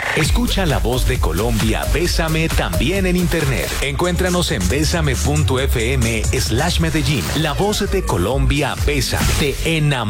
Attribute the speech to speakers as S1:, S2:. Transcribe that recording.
S1: Escucha La Voz de Colombia, Bésame también en internet. Encuéntranos en besame.fm/Medellín. La Voz de Colombia, Bésame. Te enamora.